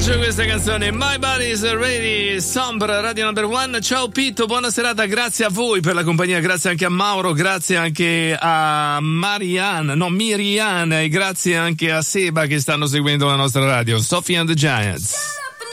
piace questa canzone, My Body's Ready, Sombra, Radio Number One. Ciao Pito, buona serata, grazie a voi per la compagnia, grazie anche a Mauro, grazie anche a Miriam e grazie anche a Seba che stanno seguendo la nostra radio. Sophie and the Giants.